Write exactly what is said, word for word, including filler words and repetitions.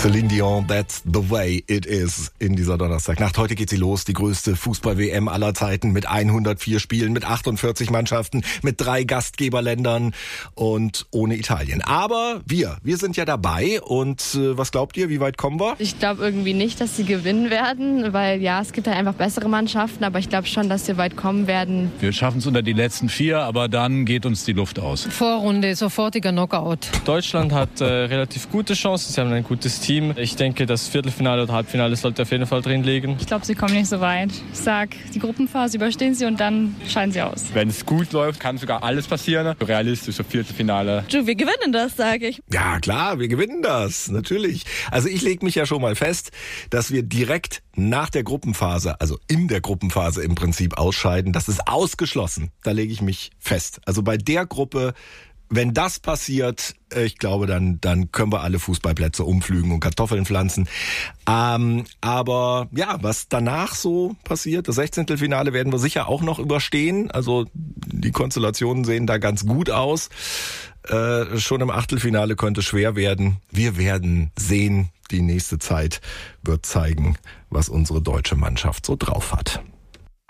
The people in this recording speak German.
Celine Dion, that's the way it is in dieser Donnerstagnacht. Heute geht sie los, die größte Fußball-W M aller Zeiten mit hundertvier Spielen, mit achtundvierzig Mannschaften, mit drei Gastgeberländern und ohne Italien. Aber wir, wir sind ja dabei und äh, was glaubt ihr, wie weit kommen wir? Ich glaube irgendwie nicht, dass sie gewinnen werden, weil ja, es gibt halt einfach bessere Mannschaften, aber ich glaube schon, dass wir weit kommen werden. Wir schaffen es unter die letzten vier, aber dann geht uns die Luft aus. Vorrunde, sofortiger Knockout. Deutschland hat äh, relativ gute Chancen, sie haben ein gutes Team. Ich denke, das Viertelfinale oder Halbfinale sollte auf jeden Fall drin liegen. Ich glaube, sie kommen nicht so weit. Ich sag, die Gruppenphase überstehen sie und dann scheiden sie aus. Wenn es gut läuft, kann sogar alles passieren. Realistisch, so Viertelfinale. Du, wir gewinnen das, sage ich. Ja, klar, wir gewinnen das, natürlich. Also ich lege mich ja schon mal fest, dass wir direkt nach der Gruppenphase, also in der Gruppenphase im Prinzip ausscheiden. Das ist ausgeschlossen. Da lege ich mich fest. Also bei der Gruppe, wenn das passiert, ich glaube, dann dann können wir alle Fußballplätze umflügen und Kartoffeln pflanzen. Ähm, aber ja, was danach so passiert, das Sechzehntelfinale werden wir sicher auch noch überstehen. Also die Konstellationen sehen da ganz gut aus. Äh, schon im Achtelfinale könnte es schwer werden. Wir werden sehen. Die nächste Zeit wird zeigen, was unsere deutsche Mannschaft so drauf hat.